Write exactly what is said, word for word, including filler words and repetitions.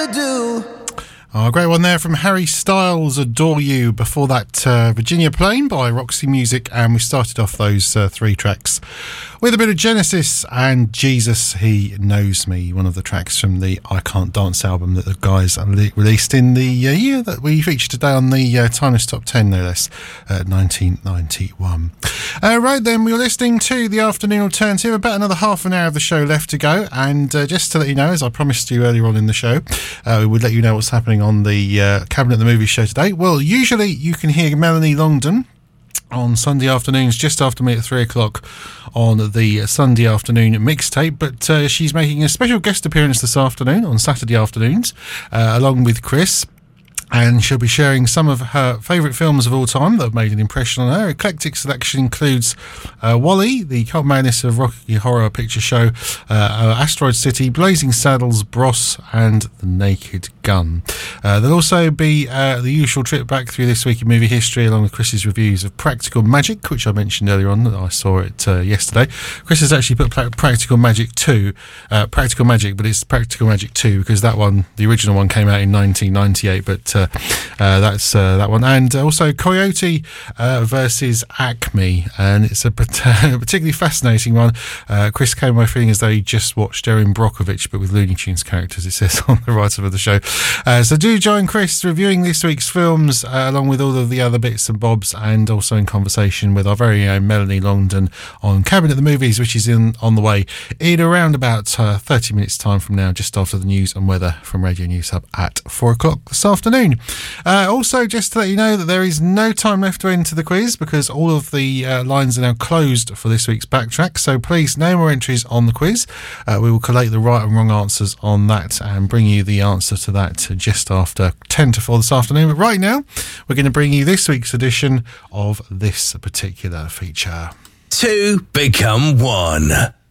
rather do. Oh, a great one there from Harry Styles, Adore You. Before that, uh, Virginia Plain by Roxy Music. And we started off those uh, three tracks with a bit of Genesis and Jesus, He Knows Me, one of the tracks from the I Can't Dance album that the guys released in the uh, year that we featured today on the uh, Timeless Top ten, no less, uh, nineteen ninety-one. Uh, right then, we're listening to The Afternoon Alternative. About another half an hour of the show left to go. And uh, just to let you know, as I promised you earlier on in the show, uh, we would let you know what's happening on the uh, Cabinet of the Movies show today. Well, usually you can hear Melanie Longdon on Sunday afternoons just after me at three o'clock on the Sunday afternoon mixtape, but uh, she's making a special guest appearance this afternoon on Saturday afternoons uh, along with Chris. And she'll be sharing some of her favourite films of all time that have made an impression on her. Eclectic selection includes uh, Wall-E, the Cult Madness of Rocky Horror Picture Show, uh, Asteroid City, Blazing Saddles, Bros, and The Naked Gun. Uh, there'll also be uh, the usual trip back through this week in movie history, along with Chris's reviews of Practical Magic, which I mentioned earlier on. I saw it uh, yesterday. Chris has actually put Practical Magic two, uh, Practical Magic, but it's Practical Magic two because that one, the original one, came out in nineteen ninety-eight, but uh, Uh, that's uh, that one. And also Coyote uh, versus Acme, and it's a particularly fascinating one. uh, Chris came away feeling as though he just watched Erin Brockovich but with Looney Tunes characters, it says on the write-up of the show. Uh, so do join Chris reviewing this week's films uh, along with all of the other bits and bobs, and also in conversation with our very own Melanie Longdon on Cabinet of the Movies, which is in on the way in around about uh, thirty minutes time from now, just after the news and weather from Radio News Hub at four o'clock this afternoon. Uh, also, just to let you know that there is no time left to enter the quiz because all of the uh, lines are now closed for this week's backtrack. So please, no more entries on the quiz. Uh, we will collate the right and wrong answers on that and bring you the answer to that just after ten to four this afternoon. But right now, we're going to bring you this week's edition of this particular feature. Two become one.